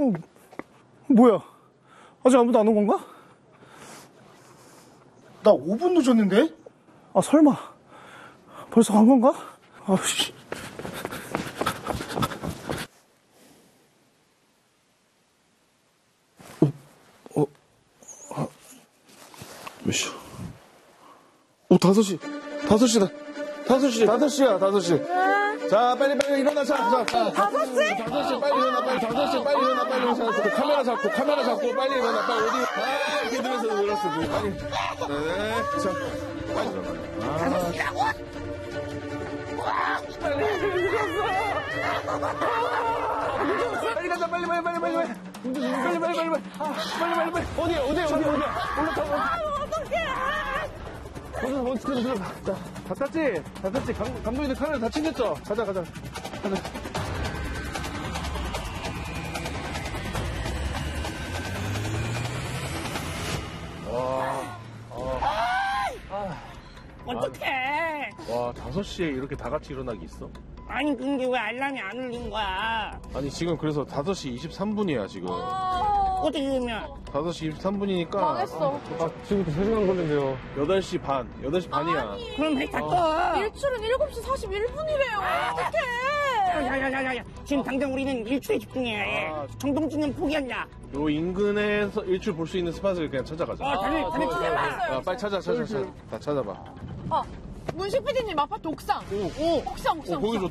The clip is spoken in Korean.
뭐야? 아직 아무도 안 온 건가? 나 5분 늦었는데? 아, 설마. 벌써 간 건가? 아씨. 몇 시야? 5시. 5시다. 5시야. 자, 빨리 일어나. 자. 5시? 5시 빨리 일어나. 5시 빨리 일어나. 카메라 잡고 빨리 일어나. 빨리 어디. 이렇게 늘었어. 빨리. 네. 자, 빨리 일어나. 5시라고? 빨리 가자. 빨리. 어디야? 올라타. 어떡해. 다 땄지? 감독님들 카메라 다 챙겼죠? 가자. 어떡해. 와, 5시에 이렇게 다 같이 일어나기 있어? 아니 근데 왜 알람이 안 울린 거야? 아니, 지금 그래서 5시 23분이야, 지금. 어떻게 되면 5시 23분이니까. 망했어. 지금부터 3시간 걸린대요. 8시 반이야. 그럼 해 탔어. 일출은 7시 41분이래요. 어떡해. 야야야야야, 지금 당장 우리는 일출에 집중해. 아. 정동진은 포기한다. 요 인근에서 일출 볼 수 있는 스팟을 그냥 찾아가자. 다들 찾아봐. 야, 빨리 찾아. 다 찾아봐. 문식 PD님 아파트 옥상. 옥상. 거기 좋다.